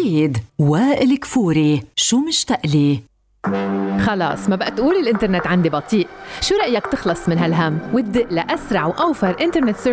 أكيد. وائل كفوري، شو مشتاق لي؟ خلاص ما بقى تقولي الإنترنت عندي بطيء. شو رأيك تخلص من هالهم وتدق لأسرع وأوفر إنترنت